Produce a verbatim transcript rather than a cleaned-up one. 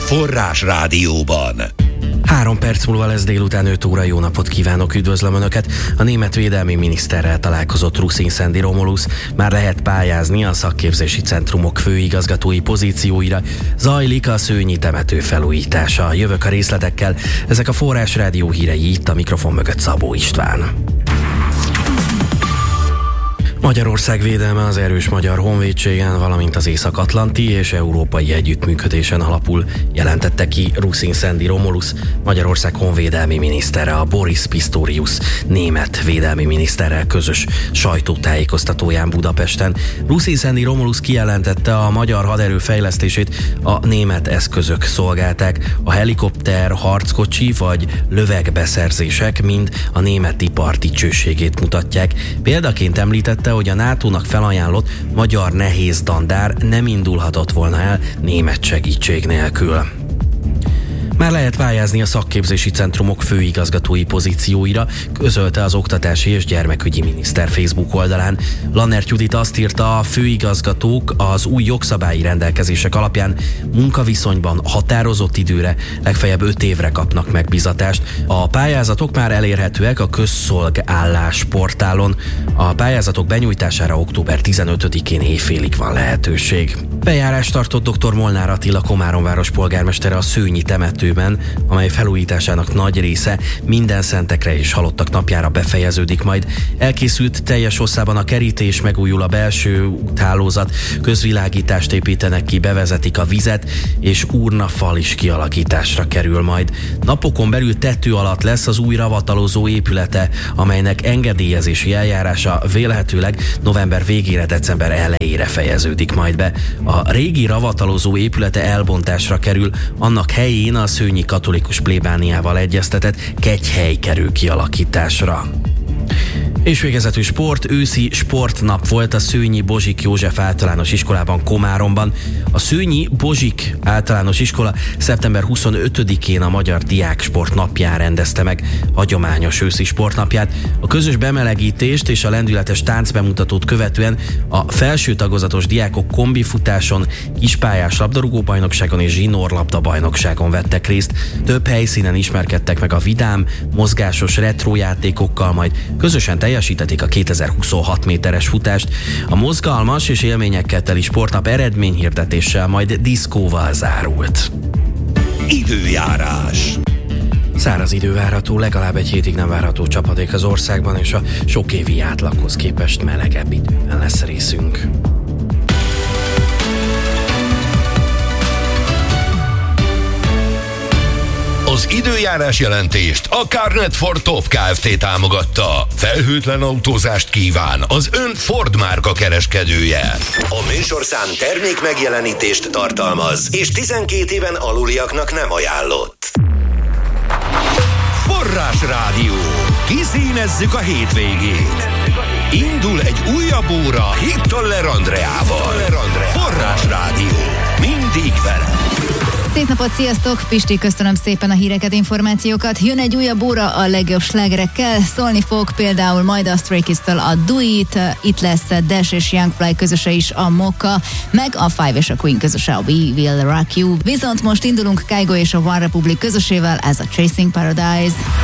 Forrás Rádióban. Három perc múlva lesz délután öt óra, jó napot kívánok, üdvözlöm Önöket! A német védelmi miniszterrel találkozott Russin Sandy Romulus, már lehet pályázni a szakképzési centrumok főigazgatói pozícióira, zajlik a szőnyi temető felújítása. Jövök a részletekkel, ezek a Forrás Rádió hírei, itt a mikrofon mögött Szabó István. Magyarország védelme az erős magyar honvédségen, valamint az észak-atlanti és európai együttműködésen alapul, jelentette ki Russin Sandy Romulus, Magyarország honvédelmi minisztere a Boris Pistorius német védelmi miniszterrel közös sajtótájékoztatóján Budapesten. Russin Sandy Romulus kijelentette, a magyar haderő fejlesztését a német eszközök szolgálták, a helikopter, harckocsi vagy lövegbeszerzések mind a német ipar dicsőségét mutatják. Példaként említette, hogy a nátónak felajánlott magyar nehéz dandár nem indulhatott volna el német segítség nélkül. Már lehet pályázni a szakképzési centrumok főigazgatói pozícióira, közölte az oktatási és gyermekügyi miniszter Facebook oldalán. Lannert Judit azt írta, a főigazgatók az új jogszabályi rendelkezések alapján munkaviszonyban határozott időre, legfeljebb öt évre kapnak megbízatást. A pályázatok már elérhetőek a közszolgállás portálon. A pályázatok benyújtására október tizenötödikén éjfélig van lehetőség. Bejárást tartott dr. Molnár Attila Komáromváros polgármestere a szőnyi temetőben, amely felújításának nagy része minden szentekre és halottak napjára befejeződik majd. Elkészült teljes hosszában a kerítés, megújul a belső úthálózat, közvilágítást építenek ki, bevezetik a vizet, és urnafal is kialakításra kerül majd. Napokon belül tető alatt lesz az új ravatalozó épülete, amelynek engedélyezési eljárása vélhetőleg november végére, december elejére fejeződik majd be. A régi ravatalozó épülete elbontásra kerül, annak helyén a szőnyi katolikus plébániával egyeztetett kegyhely kerül kialakításra. És végezetül sport, őszi sportnap volt a Szőnyi Bozsik József általános iskolában Komáromban. A Szőnyi Bozsik általános iskola szeptember huszonötödikén a Magyar Diáksport napján rendezte meg hagyományos őszi sportnapját. A közös bemelegítést és a lendületes táncbemutatót követően a felső tagozatos diákok kombifutáson, kispályás labdarúgó bajnokságon és zsinórlabda bajnokságon vettek részt. Több helyszínen ismerkedtek meg a vidám, mozgásos retrojátékokkal, majd közösen teljesítették a kétezer-huszonhat méteres futást. A mozgalmas és élményekkel teli sportnap eredményhirdetéssel, majd diszkóval zárult. Időjárás. Száraz idő várható, legalább egy hétig nem várható csapadék az országban, és a sokévi átlaghoz képest melegebb időben lesz részünk. Az időjárás jelentést a Carnet Ford Top Kft. Támogatta. Felhőtlen autózást kíván az ön Ford márka kereskedője. A műsorszám termék megjelenítést tartalmaz, és tizenkét éven aluliaknak nem ajánlott. Forrás Rádió. Kiszínezzük a hétvégét. Indul egy újabb óra Hittoller Andreával. Forrás Rádió. Mindig vele. Szép napot, sziasztok! Pisti, köszönöm szépen a híreket, információkat. Jön egy újabb óra a legjobb slágerekkel. Szólni fog például majd a Stray Kids-től a Do It, itt lesz Dash és Young Fly közöse is a Mokka, meg a Five és a Queen közöse a We Will Rock You. Viszont most indulunk Kygo és a One Republic közösével, ez a Chasing Paradise.